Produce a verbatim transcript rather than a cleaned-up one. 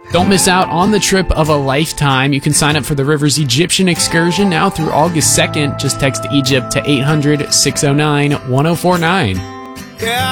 Don't miss out on the trip of a lifetime. You can sign up for the Rivers Egyptian excursion now through August second. Just text Egypt to eight hundred, six oh nine, one oh four nine. Yeah.